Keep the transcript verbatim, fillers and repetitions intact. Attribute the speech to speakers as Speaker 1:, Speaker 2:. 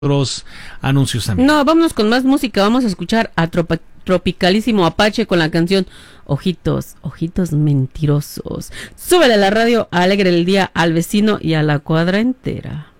Speaker 1: otros anuncios también.
Speaker 2: No, vámonos con más música. Vamos a escuchar a Tropa, Tropicalísimo Apache con la canción Ojitos, Ojitos Mentirosos. Súbele a la radio, alegre el día al vecino y a la cuadra entera.